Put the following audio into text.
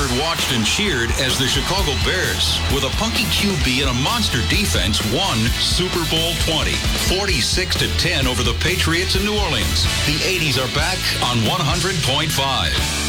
heard, watched, and cheered as the Chicago Bears, with a punky QB and a monster defense, won Super Bowl 20, 46-10 over the Patriots in New Orleans. The 80s are back on 100.5.